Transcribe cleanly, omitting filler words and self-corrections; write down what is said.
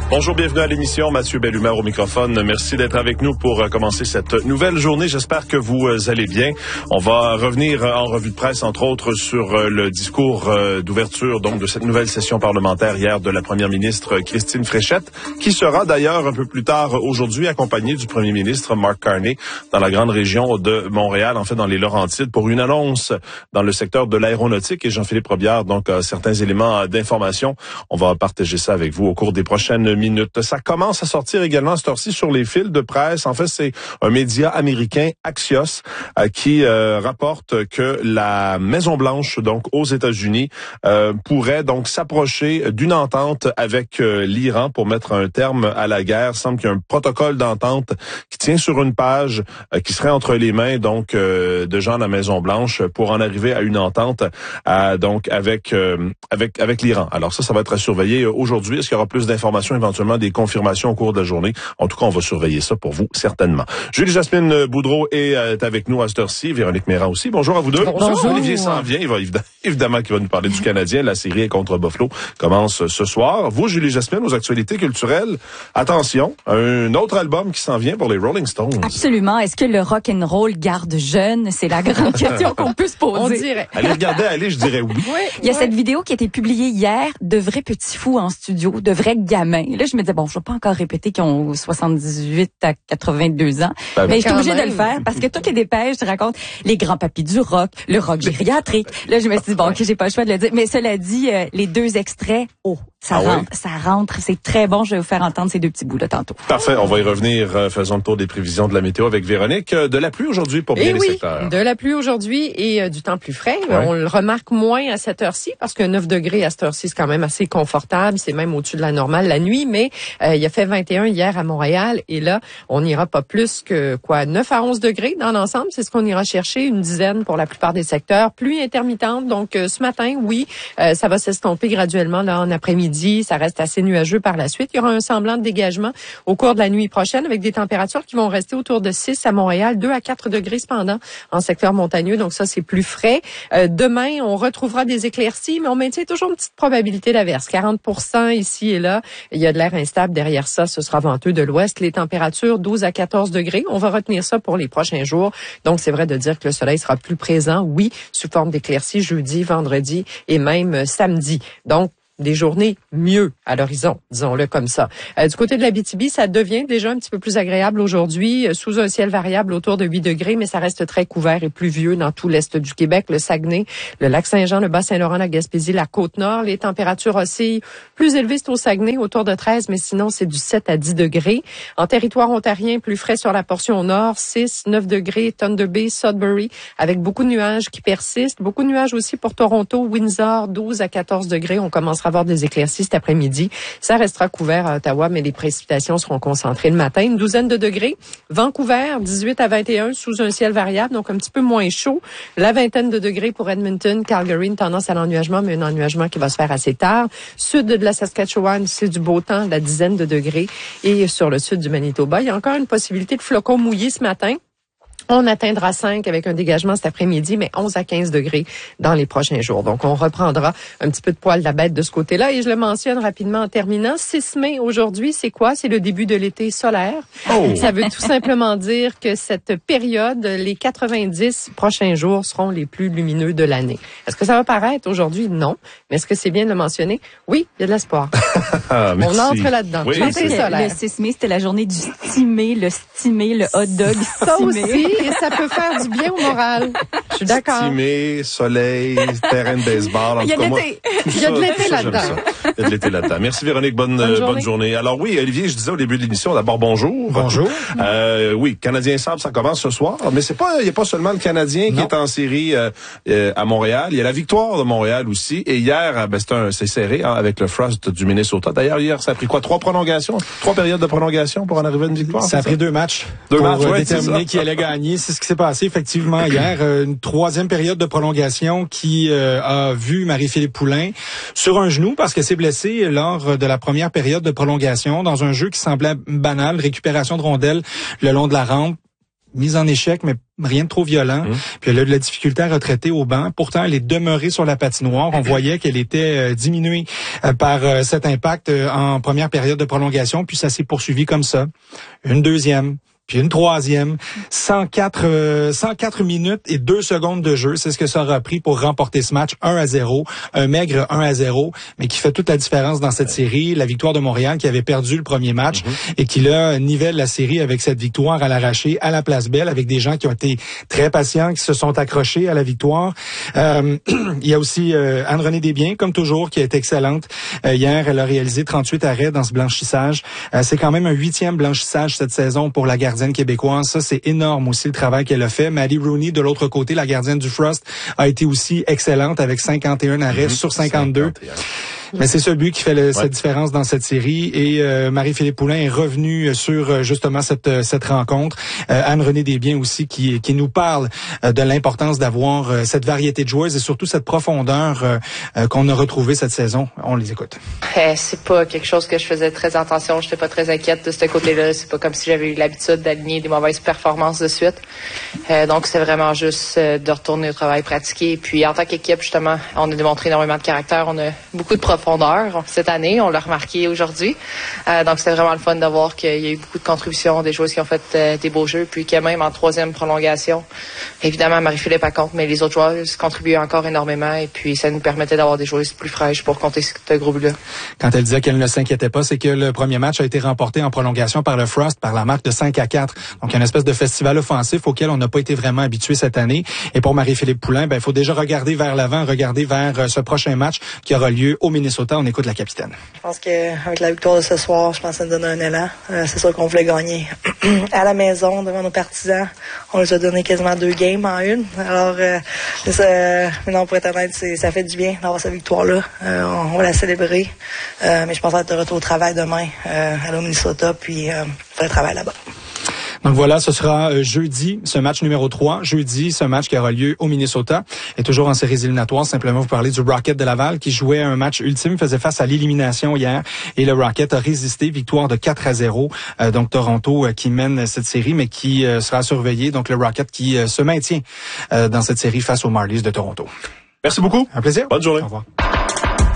Bonjour, bienvenue à l'émission. Mathieu Bellumeur au microphone. Merci d'être avec nous pour commencer cette nouvelle journée. J'espère que vous allez bien. On va revenir en revue de presse, entre autres, sur le discours d'ouverture donc de cette nouvelle session parlementaire hier de la première ministre Christine Fréchette, qui sera d'ailleurs un peu plus tard aujourd'hui accompagnée du premier ministre Mark Carney dans la grande région de Montréal, en fait dans les Laurentides, pour une annonce dans le secteur de l'aéronautique. Et Jean-Philippe Robillard, donc, a certains éléments d'information. On va partager ça avec vous au cours des prochaines minutes. Ça commence à sortir également à cette heure-ci sur les fils de presse. En fait, c'est un média américain, Axios, qui rapporte que la Maison-Blanche, donc aux États-Unis, pourrait donc s'approcher d'une entente avec l'Iran pour mettre un terme à la guerre. Il semble qu'il y a un protocole d'entente qui tient sur une page, qui serait entre les mains donc de gens de la Maison-Blanche pour en arriver à une entente donc avec l'Iran. Alors ça va être à surveiller aujourd'hui. Est-ce qu'il y aura plus d'informations, éventuellement des confirmations au cours de la journée? En tout cas, on va surveiller ça pour vous, certainement. Julie-Jasmine Boudreau est avec nous à cette heure-ci. Véronique Méran aussi. Bonjour à vous deux. Bonjour. Olivier s'en vient. Il va évidemment qu'il va nous parler du Canadien. La série contre Buffalo commence ce soir. Vous, Julie-Jasmine, aux actualités culturelles. Attention, un autre album qui s'en vient pour les Rolling Stones. Absolument. Est-ce que le rock and roll garde jeune? C'est la grande question qu'on peut se poser. On dirait. Allez, je dirais oui. Il y a cette vidéo qui a été publiée hier de vrais petits fous en studio, de vrais gamins. Et là, je me disais, bon, je vais pas encore répéter qu'ils ont 78 à 82 ans. Mais je suis obligée de le faire parce que toutes les dépêches racontent les grands papis du rock, le rock gériatrique. Là, je me suis dit, bon, ok, j'ai pas le choix de le dire. Mais cela dit, les deux extraits, ça rentre, c'est très bon. Je vais vous faire entendre ces deux petits bouts là tantôt. Parfait, on va y revenir. Faisons le tour des prévisions de la météo avec Véronique. De la pluie aujourd'hui pour bien les secteurs. De la pluie aujourd'hui et du temps plus frais. Ouais. On le remarque moins à cette heure-ci parce que 9 degrés à cette heure-ci, c'est quand même assez confortable. C'est même au-dessus de la normale la nuit, mais il a fait 21 hier à Montréal et là, on n'ira pas plus que 9 à 11 degrés dans l'ensemble. C'est ce qu'on ira chercher, une dizaine pour la plupart des secteurs. Pluie intermittente, donc ce matin, ça va s'estomper graduellement là en après-midi. Ça reste assez nuageux par la suite. Il y aura un semblant de dégagement au cours de la nuit prochaine avec des températures qui vont rester autour de 6 à Montréal, 2 à 4 degrés cependant en secteur montagneux. Donc ça, c'est plus frais. Demain, on retrouvera des éclaircies, mais on maintient toujours une petite probabilité d'averse. 40% ici et là. Il y a de l'air instable derrière ça. Ce sera venteux de l'ouest. Les températures 12 à 14 degrés. On va retenir ça pour les prochains jours. Donc, c'est vrai de dire que le soleil sera plus présent, sous forme d'éclaircies jeudi, vendredi et même samedi. Donc, des journées mieux à l'horizon, disons-le comme ça. Du côté de l'Abitibi, ça devient déjà un petit peu plus agréable aujourd'hui, sous un ciel variable autour de 8 degrés, mais ça reste très couvert et pluvieux dans tout l'est du Québec, le Saguenay, le Lac-Saint-Jean, le Bas-Saint-Laurent, la Gaspésie, la Côte-Nord. Les températures oscillent plus élevées, c'est au Saguenay, autour de 13, mais sinon, c'est du 7 à 10 degrés. En territoire ontarien, plus frais sur la portion nord, 6, 9 degrés, Thunder Bay, Sudbury, avec beaucoup de nuages qui persistent. Beaucoup de nuages aussi pour Toronto, Windsor, 12 à 14 degrés. On commencera à avoir des éclaircies cet après-midi. Ça restera couvert à Ottawa, mais les précipitations seront concentrées le matin. Une douzaine de degrés. Vancouver, 18 à 21, sous un ciel variable, donc un petit peu moins chaud. La vingtaine de degrés pour Edmonton, Calgary, une tendance à l'ennuagement, mais un ennuagement qui va se faire assez tard. Sud de la Saskatchewan, c'est du beau temps, la dizaine de degrés. Et sur le sud du Manitoba, il y a encore une possibilité de flocons mouillés ce matin. On atteindra 5 avec un dégagement cet après-midi, mais 11 à 15 degrés dans les prochains jours. Donc, on reprendra un petit peu de poil de la bête de ce côté-là. Et je le mentionne rapidement en terminant. 6 mai aujourd'hui, c'est quoi? C'est le début de l'été solaire. Ça veut tout simplement dire que cette période, les 90 prochains jours seront les plus lumineux de l'année. Est-ce que ça va paraître aujourd'hui? Non. Mais est-ce que c'est bien de le mentionner? Oui, il y a de l'espoir. On entre là-dedans. Oui, le 6 mai, c'était la journée du stimé, le hot dog ça aussi. Et ça peut faire du bien au moral. Je suis d'accord. Stimé, soleil, terrain de baseball. Il y a de l'été là-dedans. Il y a de l'été là-dedans. Merci Véronique, bonne journée. Alors oui, Olivier, je disais au début de l'émission, d'abord bonjour. Bonjour. Oui, Canadien Sable, ça commence ce soir. Mais il y a pas seulement le Canadien qui est en série à Montréal. Il y a la victoire de Montréal aussi. Et hier, c'est serré avec le Frost du Minnesota. D'ailleurs, hier, ça a pris 3 prolongations? 3 périodes de prolongation pour en arriver à une victoire? Ça a pris 2 matchs. Pour déterminer qui allait gagner. C'est ce qui s'est passé effectivement hier. Une 3e période de prolongation qui a vu Marie-Philippe Poulin sur un genou parce qu'elle s'est blessée lors de la première période de prolongation dans un jeu qui semblait banal, récupération de rondelles le long de la rampe. mise en échec, mais rien de trop violent. Puis elle a de la difficulté à retraiter au banc. Pourtant, elle est demeurée sur la patinoire. On voyait qu'elle était diminuée par cet impact en première période de prolongation. Puis ça s'est poursuivi comme ça. Une deuxième, puis une troisième, 104 minutes et 2 secondes de jeu. C'est ce que ça aura pris pour remporter ce match 1-0. Un maigre 1-0, mais qui fait toute la différence dans cette série. La victoire de Montréal qui avait perdu le premier match et qui là nivelle la série avec cette victoire à l'arraché à la Place Belle avec des gens qui ont été très patients, qui se sont accrochés à la victoire. Il y a aussi Anne-Renée Desbiens, comme toujours, qui est excellente. Hier, elle a réalisé 38 arrêts dans ce blanchissage. C'est quand même un 8e blanchissage cette saison pour la gardienne québécoise. Ça, c'est énorme aussi le travail qu'elle a fait. Maddie Rooney, de l'autre côté, la gardienne du Frost, a été aussi excellente avec 51 arrêts sur 52. 51. Mais c'est ce but qui fait cette différence dans cette série. Et Marie-Philippe Poulin est revenue sur justement cette rencontre. Anne-Renée Desbiens aussi qui nous parle de l'importance d'avoir cette variété de joueuses et surtout cette profondeur qu'on a retrouvée cette saison. On les écoute. C'est pas quelque chose que je faisais très attention. J'étais pas très inquiète de ce côté-là. C'est pas comme si j'avais eu l'habitude d'aligner des mauvaises performances de suite. Donc c'est vraiment juste de retourner au travail pratiqué. Puis en tant qu'équipe, justement, on a démontré énormément de caractère. On a beaucoup de profondeur cette année, on l'a remarqué aujourd'hui. Donc c'était vraiment le fun de voir qu'il y a eu beaucoup de contributions, des joueuses qui ont fait des beaux jeux, puis que même en 3e prolongation, évidemment Marie-Philippe à compte, mais les autres joueuses contribuaient encore énormément et puis ça nous permettait d'avoir des joueuses plus fraîches pour compter ce groupe-là. Quand elle disait qu'elle ne s'inquiétait pas, c'est que le premier match a été remporté en prolongation par le Frost par la marque de 5-4. Donc il y a une espèce de festival offensif auquel on n'a pas été vraiment habitué cette année. Et pour Marie-Philippe Poulin, il faut déjà regarder vers l'avant, regarder vers ce prochain match qui aura lieu au Minnesota. On écoute la capitaine. Je pense qu'avec la victoire de ce soir, je pense que ça nous donne un élan. C'est sûr qu'on voulait gagner à la maison devant nos partisans. On les a donné quasiment 2 games en une. Alors, maintenant pour être honnête, ça fait du bien d'avoir cette victoire-là. On va la célébrer. Mais je pense être de retour au travail demain à au Minnesota, puis faire le travail là-bas. Donc voilà, ce sera jeudi, ce match numéro 3. Jeudi, ce match qui aura lieu au Minnesota. Et toujours en séries éliminatoires, simplement vous parler du Rocket de Laval qui jouait un match ultime, faisait face à l'élimination hier. Et le Rocket a résisté, victoire de 4-0. Donc Toronto qui mène cette série, mais qui sera surveillé. Donc le Rocket qui se maintient dans cette série face aux Marlies de Toronto. Merci beaucoup. Un plaisir. Bonne journée. Au revoir.